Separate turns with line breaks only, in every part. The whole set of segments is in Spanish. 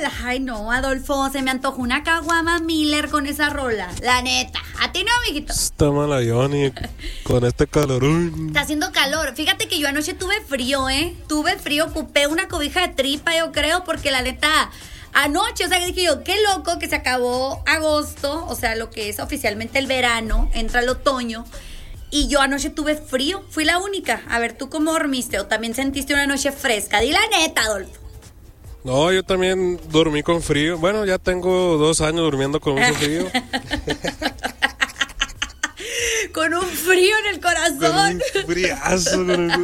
Ay, no, Adolfo, se me antojó una caguama Miller con esa rola. La neta. ¿A ti no, mijito?
Está mala Johnny con este calorón.
Está haciendo calor. Fíjate que yo anoche tuve frío, Tuve frío, ocupé una cobija de tripa, yo creo, porque la neta... Anoche, o sea, dije yo, qué loco que se acabó agosto, o sea, lo que es oficialmente el verano, entra el otoño, y yo anoche tuve frío, fui la única. A ver, ¿tú cómo dormiste? ¿O también sentiste una noche fresca? Di la neta, Adolfo.
No, yo también dormí con frío. Bueno, ya tengo 2 años durmiendo con mucho frío.
Con un frío en el corazón.
Con un friazo.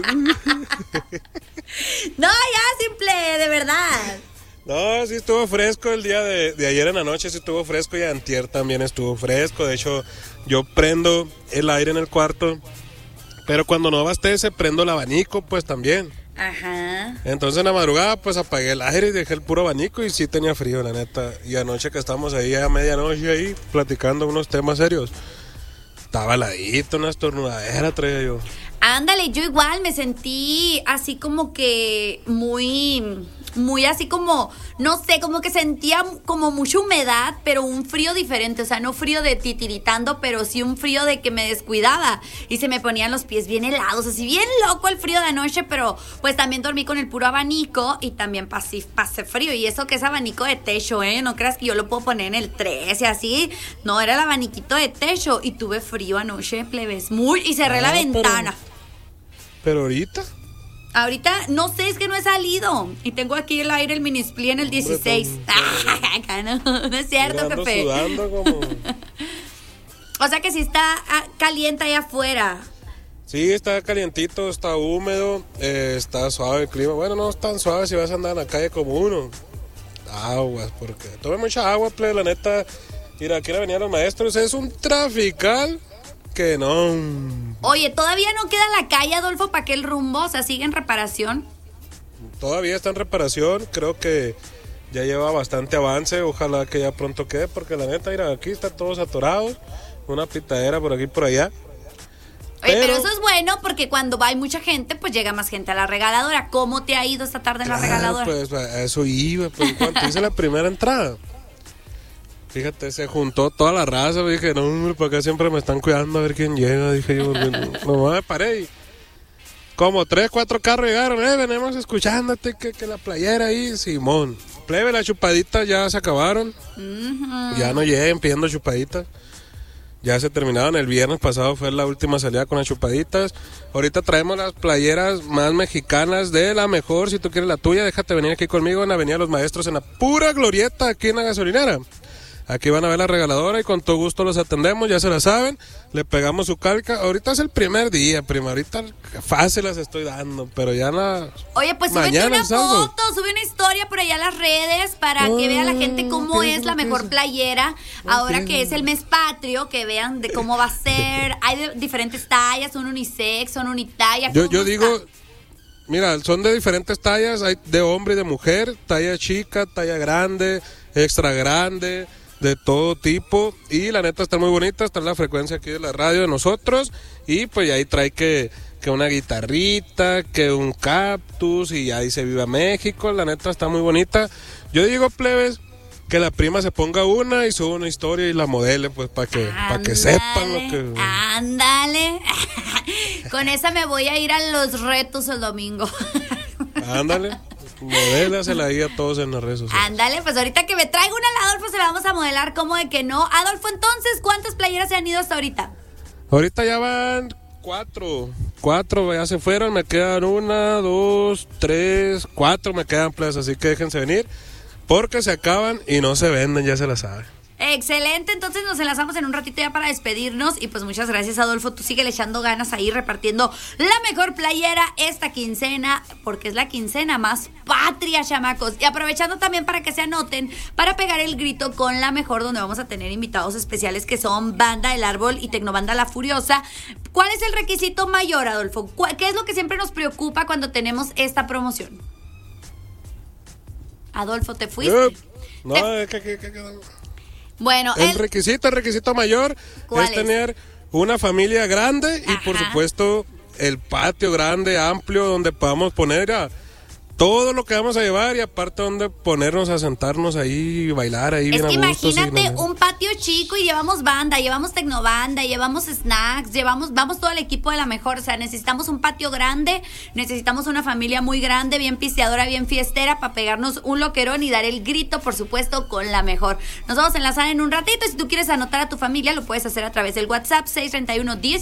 No, ya, simple, de verdad.
No, sí estuvo fresco el día de ayer en la noche, sí estuvo fresco, y antier también estuvo fresco. De hecho, yo prendo el aire en el cuarto, pero cuando no abastece, prendo el abanico, pues también.
Ajá.
Entonces en la madrugada, pues apagué el aire y dejé el puro abanico, y sí tenía frío, la neta. Y anoche que estamos ahí a medianoche ahí, platicando unos temas serios, estaba heladito, una estornudadera traía yo.
Ándale, yo igual me sentí así como que muy así como, no sé, como que sentía como mucha humedad, pero un frío diferente, o sea, no frío de titiritando, pero sí un frío de que me descuidaba y se me ponían los pies bien helados, así bien loco el frío de anoche, pero pues también dormí con el puro abanico y también pasé frío, y eso que es abanico de techo, no creas que yo lo puedo poner en el 3 y así, no, era el abaniquito de techo y tuve frío anoche, plebes, y cerré la ventana.
Pero ahorita...
Ahorita, no sé, es que no he salido. Y tengo aquí el aire, el minisplit en el 16. No es cierto, jefe.
Sudando como...
O sea que sí está caliente allá afuera.
Sí, está calientito, está húmedo, está suave el clima. Bueno, no es tan suave si vas a andar en la calle como uno. Aguas, porque tome mucha agua, plebe, la neta. Mira, aquí la Avenida Los Maestros es un trafical que no...
Oye, ¿todavía no queda la calle, Adolfo, para aquel rumbo? O sea, ¿sigue en reparación?
Todavía está en reparación, creo que ya lleva bastante avance, ojalá que ya pronto quede, porque la neta, mira, aquí están todos atorados, una pitadera por aquí y por allá.
Oye, pero eso es bueno, porque cuando hay mucha gente, pues llega más gente a la regaladora. ¿Cómo te ha ido esta tarde en la regaladora?
Pues a eso iba, pues cuando hice la primera entrada, fíjate, se juntó toda la raza. Dije, no, hombre, para acá siempre me están cuidando a ver quién llega. Dije yo, no me paré. Y como 3, 4 carros llegaron. Venimos escuchándote que la playera ahí, Simón. Plebe, las chupaditas ya se acabaron. Ya no lleguen pidiendo chupaditas. Ya se terminaron. El viernes pasado fue la última salida con las chupaditas. Ahorita traemos las playeras más mexicanas de la mejor. Si tú quieres la tuya, déjate venir aquí conmigo en Avenida Los Maestros, en la pura glorieta, aquí en la gasolinera. Aquí van a ver la regaladora y con todo gusto los atendemos, ya se la saben, le pegamos su calca. Ahorita es el primer día, prima, ahorita fácil las estoy dando, pero ya la...
Oye, pues súbete una foto, sube una historia por allá a las redes para que vea la gente cómo es la mejor playera. Ahora que es el mes patrio, que vean de cómo va a ser. Hay de diferentes tallas, son unisex, son unitalla.
Yo digo... Mira, son de diferentes tallas, hay de hombre y de mujer, talla chica, talla grande, extra grande, de todo tipo, y la neta está muy bonita, está en la frecuencia aquí de la radio de nosotros, y pues ahí trae que una guitarrita, que un cactus, y ahí se viva México, la neta está muy bonita. Yo digo, plebes, que la prima se ponga una y suba una historia y la modele, pues para que sepan lo que...
Ándale, con esa me voy a ir a los retos el domingo.
Ándale. Modélasela ahí a todos en las redes sociales.
Ándale, pues ahorita que me traiga una a Adolfo se la vamos a modelar, como de que no. Adolfo, entonces, ¿cuántas playeras se han ido hasta ahorita?
Ahorita ya van 4 ya se fueron, me quedan 1, 2, 3, 4 me quedan, pues, así que déjense venir, porque se acaban y no se venden, ya se la saben.
Excelente, entonces nos enlazamos en un ratito ya para despedirnos y pues muchas gracias, Adolfo, tú sigue echando ganas ahí repartiendo la mejor playera esta quincena, porque es la quincena más patria, chamacos, y aprovechando también para que se anoten para pegar el grito con la mejor, donde vamos a tener invitados especiales que son Banda El Árbol y Tecnobanda La Furiosa. ¿Cuál es el requisito mayor, Adolfo? ¿Qué es lo que siempre nos preocupa cuando tenemos esta promoción? Adolfo, ¿te fuiste?
No,
Bueno,
el requisito mayor es tener una familia grande y por supuesto el patio grande, amplio, donde podamos poner todo lo que vamos a llevar y aparte donde ponernos a sentarnos ahí y bailar ahí bien a gusto.
Es que imagínate un patio chico y llevamos banda, llevamos tecnobanda, llevamos snacks, vamos todo el equipo de la mejor. O sea, necesitamos un patio grande, necesitamos una familia muy grande, bien pisteadora, bien fiestera, para pegarnos un loquerón y dar el grito, por supuesto, con la mejor. Nos vamos a enlazar en un ratito y si tú quieres anotar a tu familia, lo puedes hacer a través del WhatsApp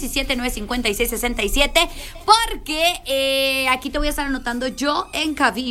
631-17-956-67, porque aquí te voy a estar anotando yo en cabina.